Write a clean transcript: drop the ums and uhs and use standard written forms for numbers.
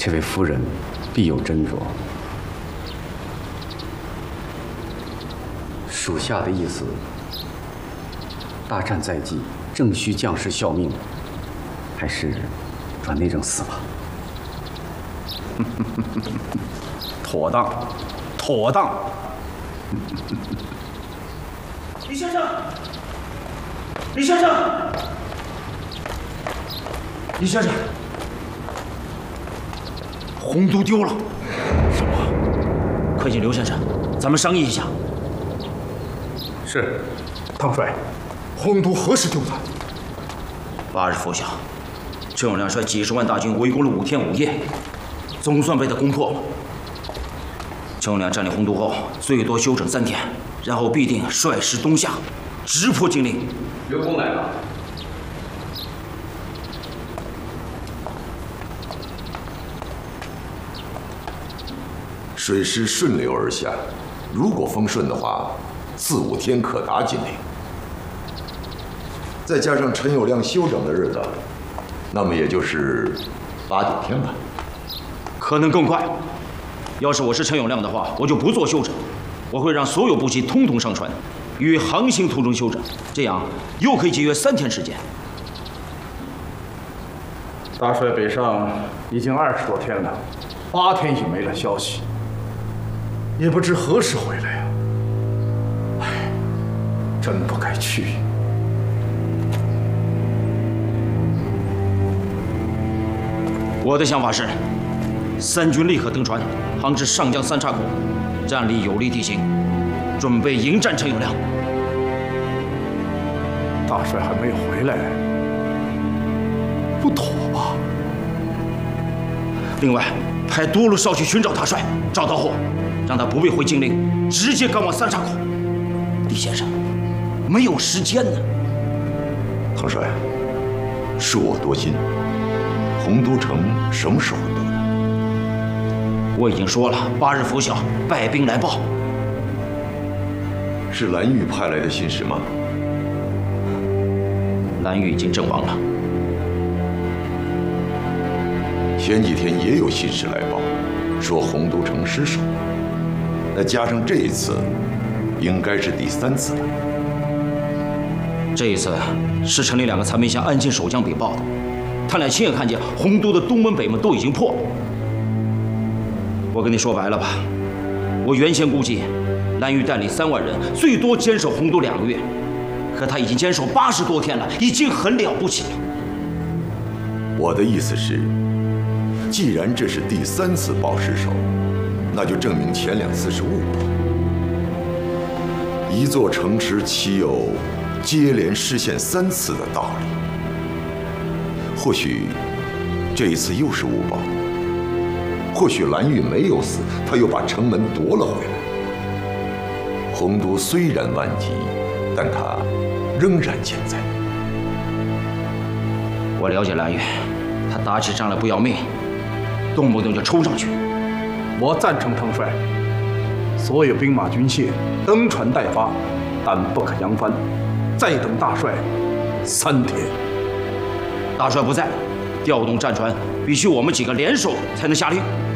这位夫人必有斟酌。属下的意思，大战在即，正需将士效命，还是转内政司吧。 妥当，妥当。 李先生，李先生，李先生， 洪都丢了。 什么？快请刘先生，咱们商议一下。 是，汤帅，洪都何时丢的 ？8日拂晓，陈友谅率几十万大军围攻了5天5夜，总算被他攻破了。陈友谅占领洪都后，最多休整3天，然后必定率师东下，直扑金陵。 刘公来了。 水师顺流而下，如果风顺的话，4、5天可达金陵。再加上陈友谅休整的日子，那么也就是8、9天吧。 可能更快。要是我是陈友谅的话，我就不做休整，我会让所有补给通通上船，于航行途中休整，这样又可以节约3天时间。 大帅北上已经20多天了，8天也没了消息，也不知何时回来呀。唉，真不该去。 我的想法是，3军立刻登船，航至上江3岔口，站立有利地形，准备迎战陈友谅。 大帅还没有回来，不妥吧？ 另外，派多禄少去寻找大帅，找到后，让他不必回金陵，直接赶往3岔口。李先生，没有时间呢。 汤帅，恕我多心。洪都城什么时候得的？ 我已经说了，8日拂晓，败兵来报。 是蓝玉派来的信使吗？ 蓝玉已经阵亡了。 前几天也有信使来报，说洪都城失守。那加上这一次，应该是第3次了。 这一次是陈林2个残兵向安庆守将禀报的，他俩亲眼看见洪都的东门北门都已经破了。我跟你说白了吧，我原先估计蓝玉带领3万人，最多坚守洪都2个月，可他已经坚守80多天了，已经很了不起了。 我的意思是，既然这是第3次报失守，那就证明前2次是误报。一座城池岂有接连失陷3次的道理？或许这一次又是误报，或许蓝玉没有死，他又把城门夺了回来。洪都虽然万疾，但他仍然健在。 我了解蓝玉，他打起仗来不要命，动不动就冲上去。 我赞成汤帅，所有兵马军械登船待发，但不可扬帆。再等大帅3天。 大帅不在，调动战船必须我们几个联手才能下令。